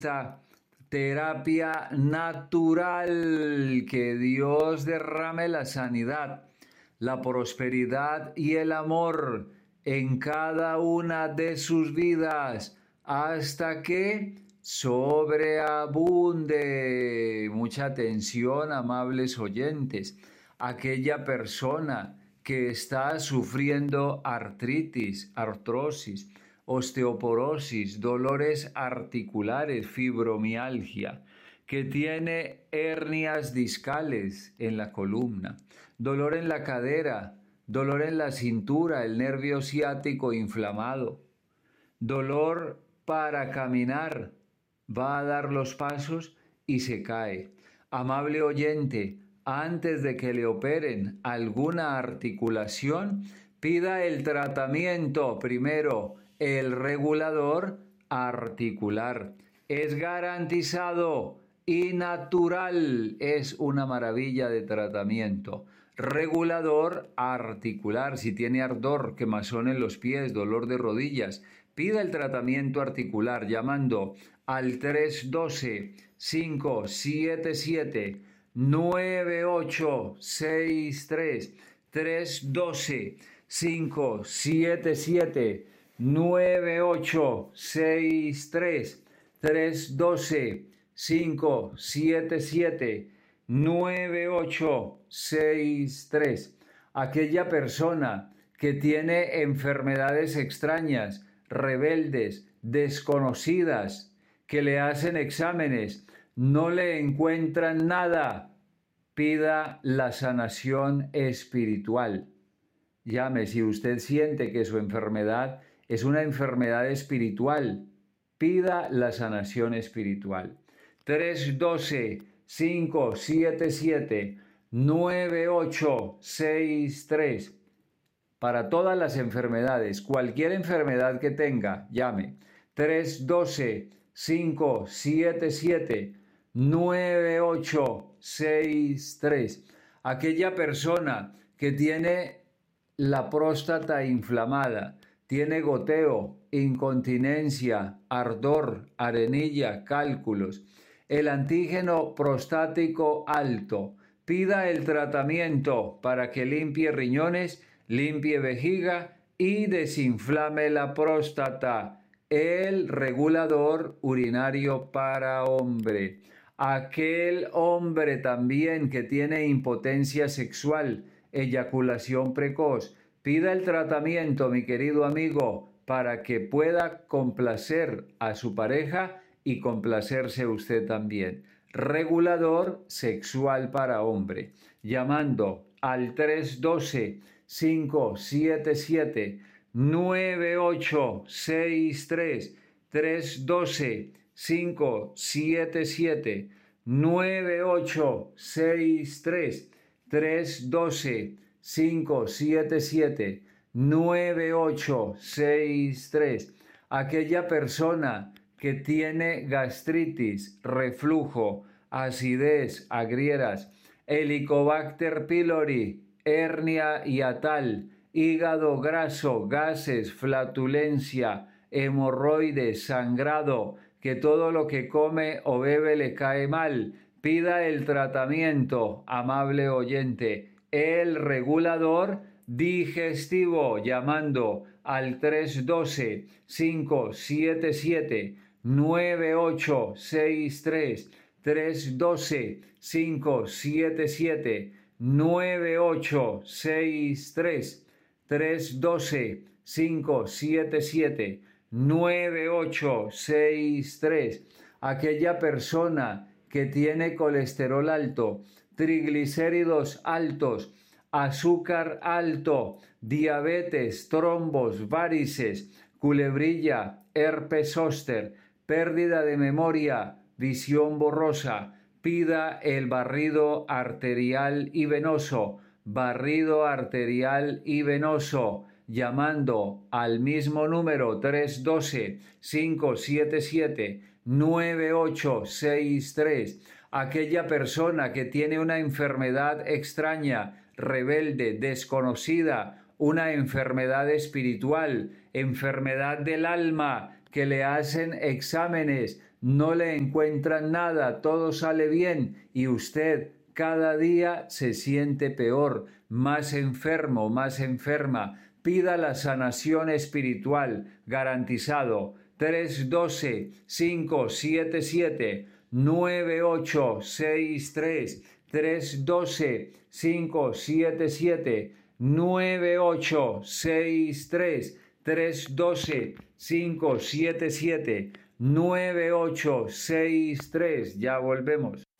esta terapia natural, que Dios derrame la sanidad, la prosperidad y el amor en cada una de sus vidas hasta que sobreabunde. Mucha atención, amables oyentes. Aquella persona que está sufriendo artritis, artrosis, osteoporosis, dolores articulares, fibromialgia, que tiene hernias discales en la columna, dolor en la cadera, dolor en la cintura, el nervio ciático inflamado, dolor para caminar, va a dar los pasos y se cae. Amable oyente, antes de que le operen alguna articulación, pida el tratamiento primero, el regulador articular. Es garantizado y natural, es una maravilla de tratamiento. Regulador articular, si tiene ardor, quemazón en los pies, dolor de rodillas, pida el tratamiento articular llamando al 312-577-9863, 312-577-9863, 312-577-9863. Aquella persona que tiene enfermedades extrañas, rebeldes, desconocidas, que le hacen exámenes, no le encuentran nada, pida la sanación espiritual. Llame si usted siente que su enfermedad es una enfermedad espiritual, pida la sanación espiritual. 312-577-9863. Para todas las enfermedades, cualquier enfermedad que tenga, llame. 312-577-9863. Aquella persona que tiene la próstata inflamada, tiene goteo, incontinencia, ardor, arenilla, cálculos, el antígeno prostático alto, pida el tratamiento para que limpie riñones, limpie vejiga y desinflame la próstata. El regulador urinario para hombre. Aquel hombre también que tiene impotencia sexual, eyaculación precoz, pida el tratamiento, mi querido amigo, para que pueda complacer a su pareja y complacerse usted también. Regulador sexual para hombre, llamando al 312-577-9863, 312-577-9863, 312-577-9863. Aquella persona que tiene gastritis, reflujo, acidez, agrieras, Helicobacter pylori, hernia hiatal, hígado graso, gases, flatulencia, hemorroides, sangrado, que todo lo que come o bebe le cae mal. Pida el tratamiento, amable oyente, el regulador digestivo, llamando al 312-577-9863, 312-577-9863, 312-577-9863. Aquella persona que tiene colesterol alto, triglicéridos altos, azúcar alto, diabetes, trombos, varices, culebrilla, herpes zóster, pérdida de memoria, visión borrosa, pida el barrido arterial y venoso, llamando al mismo número 312-577-9863. Aquella persona que tiene una enfermedad extraña, rebelde, desconocida, una enfermedad espiritual, enfermedad del alma, que le hacen exámenes, no le encuentran nada, todo sale bien y usted cada día se siente peor, más enfermo, más enferma. Pida la sanación espiritual, garantizado. 312-577-9863. 312-577-9863. 312-577-9863. Ya volvemos.